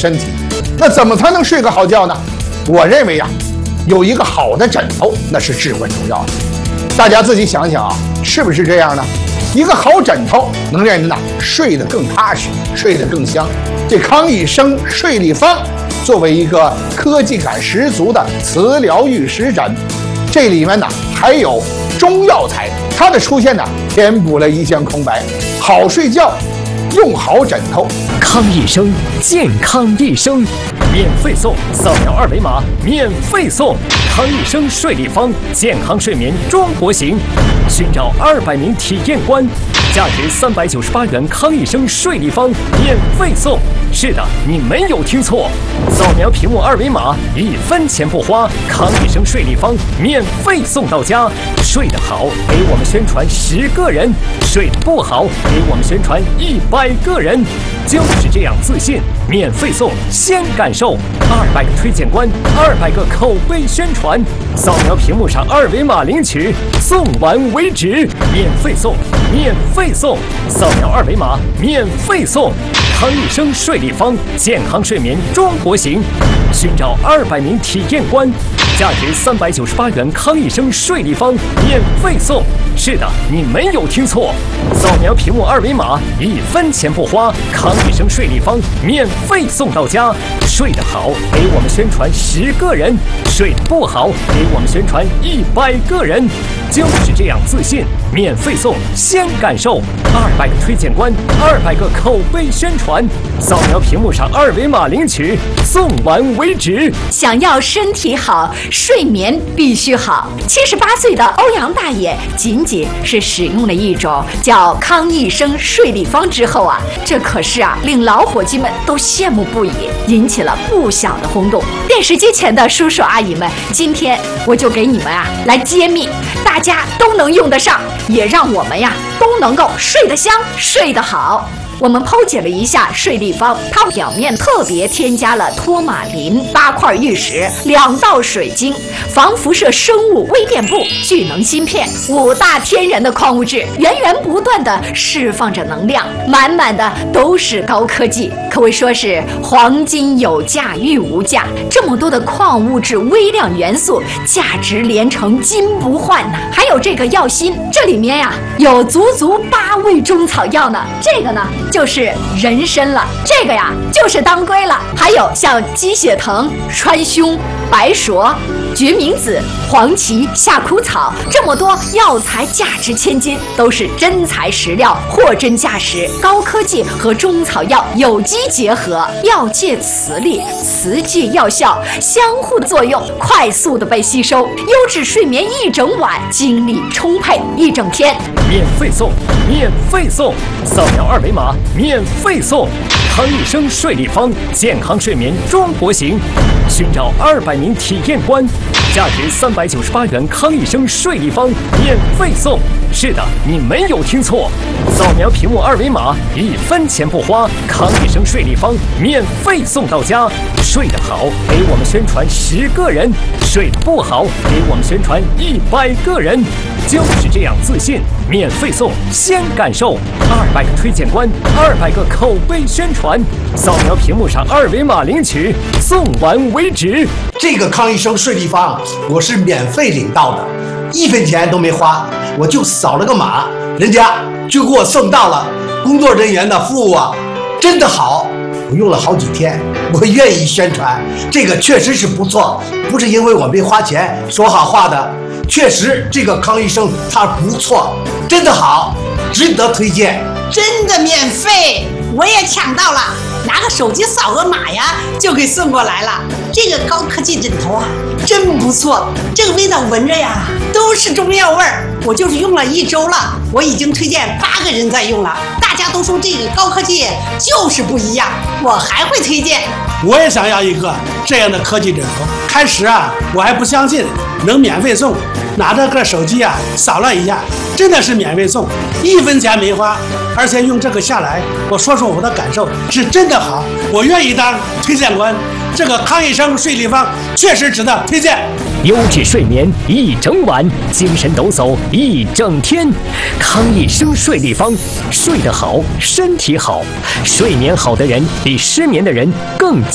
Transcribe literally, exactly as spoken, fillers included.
身体。那怎么才能睡个好觉呢？我认为呀、啊，有一个好的枕头那是至关重要的。大家自己想想啊，是不是这样呢？一个好枕头能让人呐睡得更踏实，睡得更香。这康益生睡立方作为一个科技感十足的磁疗玉石枕，这里面呢还有中药材，它的出现呢填补了一项空白。好睡觉，用好枕头。 康益生，健康一生，免费送，扫描二维码免费送。康益生睡立方，健康睡眠中国行。寻找二百名体验官，价值三百九十八元。康益生睡立方免费送。是的，你没有听错，扫描屏幕二维码，一分钱不花。康益生睡立方免费送到家。睡得好，给我们宣传十个人；睡得不好，给我们宣传一百个人。就是这样自信，免费送，先感受。二百个推荐官，二百个口碑宣传。扫描屏幕上二维码领取，送完为止。免费送，免费送，扫描二维码免费送。康益生睡立方，健康睡眠中国行。寻找二百名体验官，价值三百九十八元。康益生睡立方免费送。是的，你没有听错，扫描屏幕二维码，一分钱不花。康益生睡立方免费送到家。睡得好，给我们宣传十个人；睡得不好，给我们宣传一百个人。就是这样自信，免费送，先感受。二百个推荐官，二百个口碑宣传。扫描屏幕上二维码领取，送完为止。 想要身体好，睡眠必须好。七十八岁的欧阳大爷仅仅是使用了一种叫康益生睡立方之后啊，这可是啊令老伙计们都羡慕不已，引起了不小的轰动。电视机前的叔叔阿姨们，今天我就给你们啊来揭秘，大家都能用得上，也让我们呀都能够睡得香，睡得好。我们剖解了一下睡立方，它表面特别添加了托马林、八块玉石、两道水晶、防辐射生物微电布、聚能芯片五大天然的矿物质，源源不断的释放着能量，满满的都是高科技，可谓说是黄金有价玉无价。这么多的矿物质、微量元素，价值连城，金不换呐！还有这个药心，这里面呀、啊、有足足八味中草药呢，这个呢就是人参了，这个呀就是当归了，还有像鸡血藤、川芎、白术、决明子、黄芪、夏枯草，这么多药材价值千金，都是真材实料，货真价实，高科技和中草药有机结合，药界磁力，磁界药效相互的作用，快速的被吸收，优质睡眠一整晚，精力充沛一整天。 免费送，免费送，扫描二维码免费送。康益生睡立方，健康睡眠中国行。寻找二百名体验官，价值三百九十八元。康益生睡立方免费送。是的，你没有听错，扫描屏幕二维码，一分钱不花。康益生睡立方免费送到家。睡得好，给我们宣传十个人；睡得不好，给我们宣传一百个人。就是这样自信，免费送，先感受。二百个推荐官，二百个口碑宣传。扫描屏幕上二维码领取，送完为止。 这个康益生睡立方我是免费领到的，一分钱都没花，我就扫了个码，人家就给我送到了。工作人员的服务啊，真的好。我用了好几天，我愿意宣传，这个确实是不错，不是因为我没花钱说好话的，确实这个康益生它不错，真的好，值得推荐。 真的免费，我也抢到了，拿个手机扫个码呀，就给送过来了。这个高科技枕头啊，真不错，这个味道闻着呀，都是中药味儿。我就是用了一周了，我已经推荐八个人在用了，大家都说这个高科技就是不一样，我还会推荐。 我也想要一个这样的科技枕头。开始啊，我还不相信能免费送，拿着个手机啊扫了一下，真的是免费送，一分钱没花，而且用这个下来，我说说我的感受，是真的好，我愿意当推荐官。这个康益生睡立方确实值得推荐。 优质睡眠一整晚，精神抖擞一整天。康益生睡立方，睡得好，身体好。睡眠好的人比失眠的人更